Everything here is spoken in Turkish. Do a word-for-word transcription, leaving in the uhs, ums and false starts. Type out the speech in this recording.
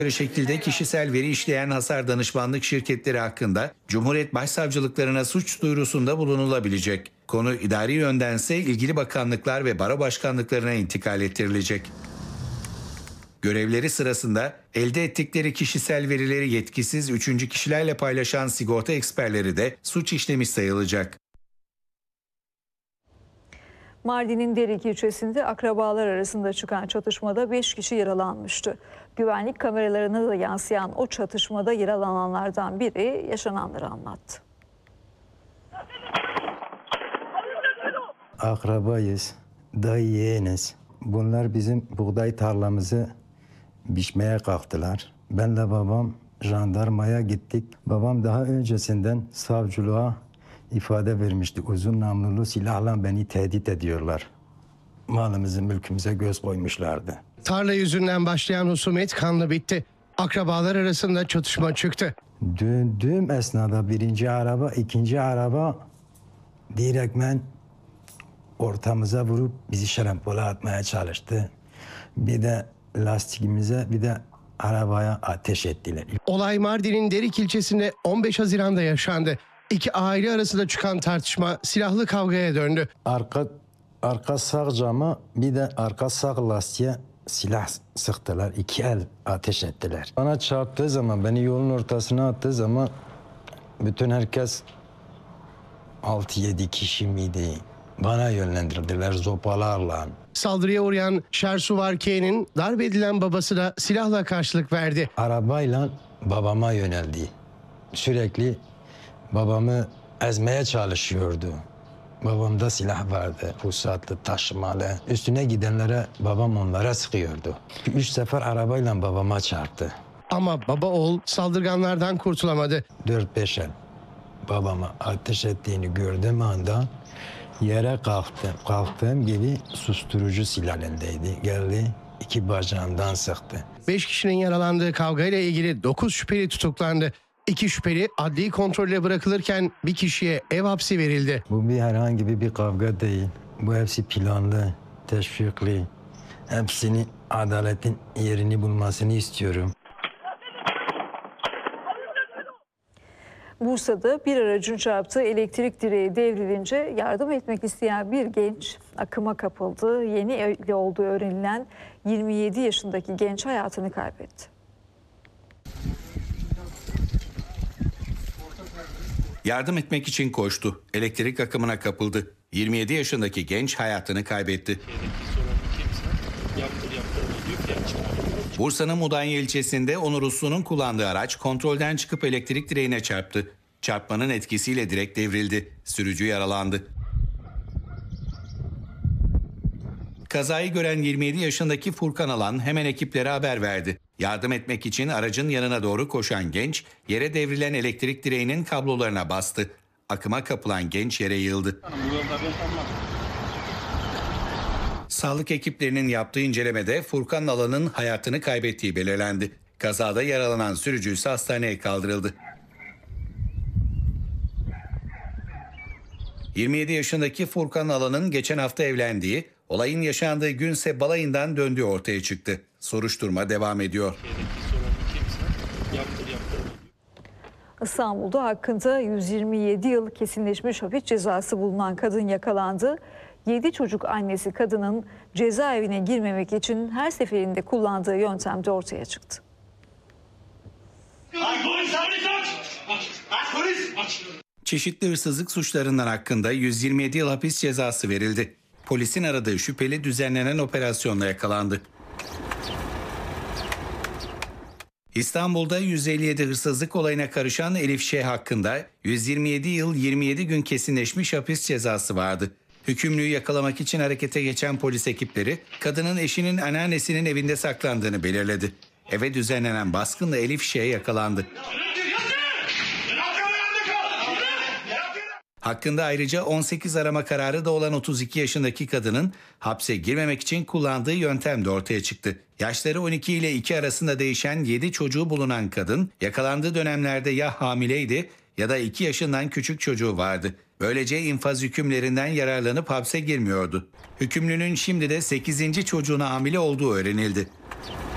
şekilde kişisel veri işleyen hasar danışmanlık şirketleri hakkında Cumhuriyet Başsavcılıklarına suç duyurusunda bulunulabilecek. Konu idari yöndense ilgili bakanlıklar ve baro başkanlıklarına intikal ettirilecek. Görevleri sırasında elde ettikleri kişisel verileri yetkisiz üçüncü kişilerle paylaşan sigorta eksperleri de suç işlemiş sayılacak. Mardin'in Derik ilçesinde akrabalar arasında çıkan çatışmada beş kişi yaralanmıştı. Güvenlik kameralarına da yansıyan o çatışmada yaralananlardan biri yaşananları anlattı. Akrabayız, dayı yeğeniz. Bunlar bizim buğday tarlamızı biçmeye kalktılar. Ben de babam jandarmaya gittik. Babam daha öncesinden savcılığa ifade vermişti. Uzun namlulu silahla beni tehdit ediyorlar. Malımızı, mülkümüze göz koymuşlardı. Tarla yüzünden başlayan husumet kanla bitti. Akrabalar arasında çatışma çıktı. Döndüğüm esnada birinci araba, ikinci araba direktmen ortamıza vurup bizi şarampole atmaya çalıştı. Bir de lastikimize, bir de arabaya ateş ettiler. Olay Mardin'in Derik ilçesinde on beş Haziran'da yaşandı. İki aile arasında çıkan tartışma silahlı kavgaya döndü. Arka arka sağ cama, bir de arka sağ lastiğe silah sıktılar. İki el ateş ettiler. Bana çarptığı zaman, beni yolun ortasına attığı zaman bütün herkes altı yedi kişi miydi? Bana yönlendirdiler zopalarla. Saldırıya uğrayan Şersuvar K'nin darp edilen babası da silahla karşılık verdi. Arabayla babama yöneldi. Sürekli babamı ezmeye çalışıyordu. Babamda silah vardı, ruhsatlı, taşımalı. Üstüne gidenlere babam onlara sıkıyordu. Üç sefer arabayla babama çarptı. Ama baba oğul saldırganlardan kurtulamadı. Dört beş el babama ateş ettiğini gördüğüm anda yere kalktım. Kalktığım gibi susturucu silah elindeydi. Geldi iki bacağımdan sıktı. Beş kişinin yaralandığı kavgayla ilgili dokuz şüpheli tutuklandı. İki şüpheli adli kontrolle bırakılırken bir kişiye ev hapsi verildi. Bu bir herhangi bir, bir kavga değil. Bu hepsi planlı, teşvikli. Hepsinin adaletin yerini bulmasını istiyorum. Bursa'da bir aracın çarptığı elektrik direği devrilince yardım etmek isteyen bir genç akıma kapıldı. Yeni evli olduğu öğrenilen yirmi yedi yaşındaki genç hayatını kaybetti. Yardım etmek için koştu. Elektrik akımına kapıldı. yirmi yedi yaşındaki genç hayatını kaybetti. Bursa'nın Mudanya ilçesinde Onur Uslu'nun kullandığı araç kontrolden çıkıp elektrik direğine çarptı. Çarpmanın etkisiyle direk devrildi. Sürücü yaralandı. Kazayı gören yirmi yedi yaşındaki Furkan Alan hemen ekiplere haber verdi. Yardım etmek için aracın yanına doğru koşan genç yere devrilen elektrik direğinin kablolarına bastı. Akıma kapılan genç yere yığıldı. Sağlık ekiplerinin yaptığı incelemede Furkan Alan'ın hayatını kaybettiği belirlendi. Kazada yaralanan sürücü ise hastaneye kaldırıldı. yirmi yedi yaşındaki Furkan Alan'ın geçen hafta evlendiği, olayın yaşandığı günse balayından döndüğü ortaya çıktı. Soruşturma devam ediyor. İstanbul'da hakkında yüz yirmi yedi yıl kesinleşmiş hapis cezası bulunan kadın yakalandı. yedi çocuk annesi kadının cezaevine girmemek için her seferinde kullandığı yöntem de ortaya çıktı. Çeşitli hırsızlık suçlarından hakkında yüz yirmi yedi yıl hapis cezası verildi. Polisin aradığı şüpheli düzenlenen operasyonla yakalandı. İstanbul'da yüz elli yedi hırsızlık olayına karışan Elif Ş. hakkında yüz yirmi yedi yıl yirmi yedi gün kesinleşmiş hapis cezası vardı. Hükümlüyü yakalamak için harekete geçen polis ekipleri kadının eşinin anneannesinin evinde saklandığını belirledi. Eve düzenlenen baskınla Elif Ş. yakalandı. Hakkında ayrıca on sekiz arama kararı da olan otuz iki yaşındaki kadının hapse girmemek için kullandığı yöntem de ortaya çıktı. Yaşları on iki ile iki arasında değişen yedi çocuğu bulunan kadın yakalandığı dönemlerde ya hamileydi ya da iki yaşından küçük çocuğu vardı. Böylece infaz hükümlerinden yararlanıp hapse girmiyordu. Hükümlünün şimdi de sekizinci çocuğuna hamile olduğu öğrenildi.